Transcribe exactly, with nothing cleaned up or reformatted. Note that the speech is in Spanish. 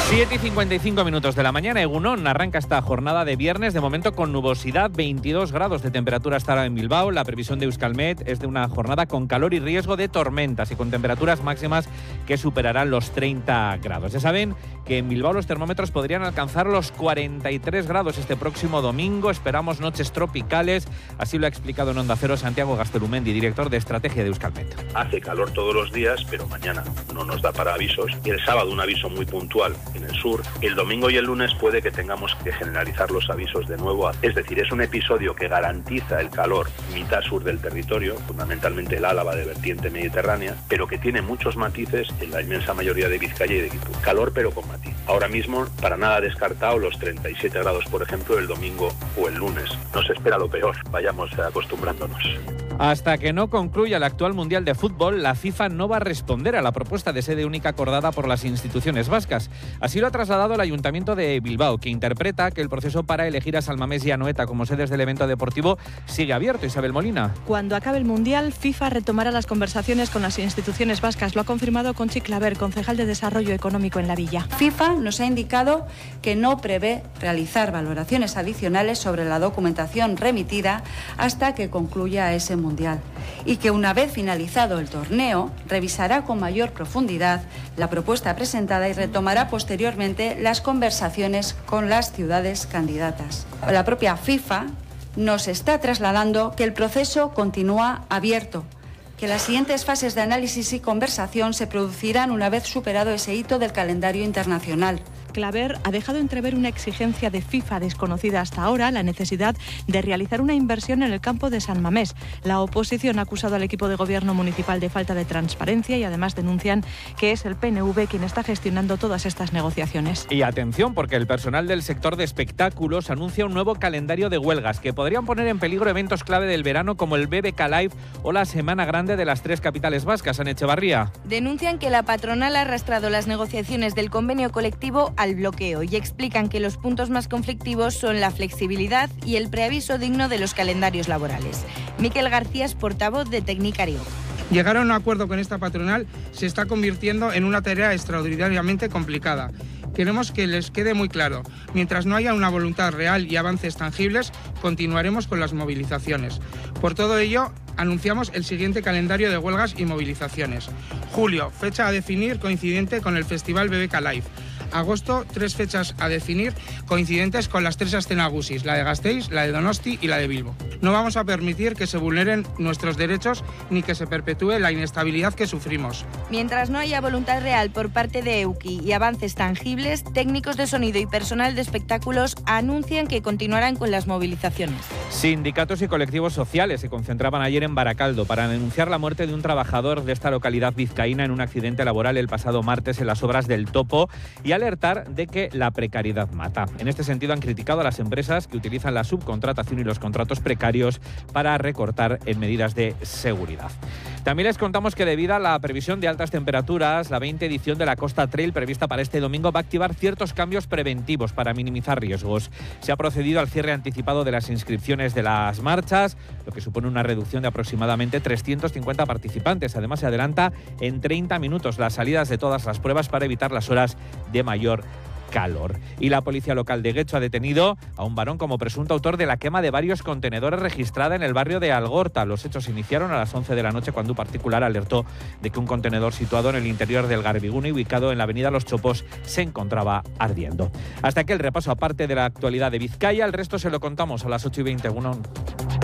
siete y cincuenta y cinco minutos de la mañana, Egunon, arranca esta jornada de viernes, de momento con nubosidad, veintidós grados de temperatura hasta ahora en Bilbao. La previsión de Euskalmet es de una jornada con calor y riesgo de tormentas y con temperaturas máximas que superarán los treinta grados. Ya saben que en Bilbao los termómetros podrían alcanzar los cuarenta y tres grados este próximo domingo. Esperamos noches tropicales, así lo ha explicado en Onda Cero Santiago Gastelumendi, director de estrategia de Euskalmet. Hace calor todos los días, pero mañana no nos da para avisos. Y el sábado un aviso muy puntual en el sur. El domingo y el lunes puede que tengamos que generalizar los avisos de nuevo. Es decir, es un episodio que garantiza el calor mitad sur del territorio, fundamentalmente el Álava de vertiente mediterránea, pero que tiene muchos matices en la inmensa mayoría de Vizcaya y de Guipúzcoa. Calor pero con matiz. Ahora mismo, para nada descartado los treinta y siete grados, por ejemplo, el domingo o el lunes. Nos espera lo peor, vayamos acostumbrándonos. Hasta que no concluya el actual Mundial de Fútbol, la FIFA no va a responder a la propuesta de sede única acordada por las instituciones vascas. Así lo ha trasladado el Ayuntamiento de Bilbao, que interpreta que el proceso para elegir a San Mamés y Anoeta como sedes del evento deportivo sigue abierto. Isabel Molina. Cuando acabe el Mundial, FIFA retomará las conversaciones con las instituciones vascas. Lo ha confirmado Conchi Claver, concejal de Desarrollo Económico en la Villa. FIFA nos ha indicado que no prevé realizar valoraciones adicionales sobre la documentación remitida hasta que concluya ese Mundial. Mundial y que una vez finalizado el torneo revisará con mayor profundidad la propuesta presentada y retomará posteriormente las conversaciones con las ciudades candidatas. La propia FIFA nos está trasladando que el proceso continúa abierto, que las siguientes fases de análisis y conversación se producirán una vez superado ese hito del calendario internacional. Claver ha dejado entrever una exigencia de FIFA desconocida hasta ahora, la necesidad de realizar una inversión en el campo de San Mamés. La oposición ha acusado al equipo de gobierno municipal de falta de transparencia y además denuncian que es el P N V quien está gestionando todas estas negociaciones. Y atención, porque el personal del sector de espectáculos anuncia un nuevo calendario de huelgas que podrían poner en peligro eventos clave del verano como el B B K Live o la Semana Grande de las tres capitales vascas. Ana Echevarría. Denuncian que la patronal ha arrastrado las negociaciones del convenio colectivo al bloqueo y explican que los puntos más conflictivos son la flexibilidad y el preaviso digno de los calendarios laborales. Miquel García es portavoz de Tecnicario. Llegar a un acuerdo con esta patronal se está convirtiendo en una tarea extraordinariamente complicada. Queremos que les quede muy claro, mientras no haya una voluntad real y avances tangibles, continuaremos con las movilizaciones. Por todo ello, anunciamos el siguiente calendario de huelgas y movilizaciones. Julio, fecha a definir coincidente con el Festival B B K Live. Agosto, tres fechas a definir coincidentes con las tres Astenagusis, la de Gasteiz, la de Donosti y la de Bilbo. No vamos a permitir que se vulneren nuestros derechos ni que se perpetúe la inestabilidad que sufrimos. Mientras no haya voluntad real por parte de EUKI y avances tangibles, técnicos de sonido y personal de espectáculos anuncian que continuarán con las movilizaciones. Sindicatos y colectivos sociales se concentraban ayer en Baracaldo para denunciar la muerte de un trabajador de esta localidad vizcaína en un accidente laboral el pasado martes en las obras del Topo y alertar de que la precariedad mata. En este sentido han criticado a las empresas que utilizan la subcontratación y los contratos precarios para recortar en medidas de seguridad. También les contamos que debido a la previsión de altas temperaturas, la veinte edición de la Costa Trail prevista para este domingo va a activar ciertos cambios preventivos para minimizar riesgos. Se ha procedido al cierre anticipado de las inscripciones de las marchas, lo que supone una reducción de aproximadamente trescientos cincuenta participantes. Además, se adelanta en treinta minutos las salidas de todas las pruebas para evitar las horas de mayor calor. Y la policía local de Guecho ha detenido a un varón como presunto autor de la quema de varios contenedores registrada en el barrio de Algorta. Los hechos se iniciaron a las once de la noche cuando un particular alertó de que un contenedor situado en el interior del Garbigune y ubicado en la avenida Los Chopos se encontraba ardiendo. Hasta aquí el repaso aparte de la actualidad de Vizcaya. El resto se lo contamos a las ocho y veinte. Uno...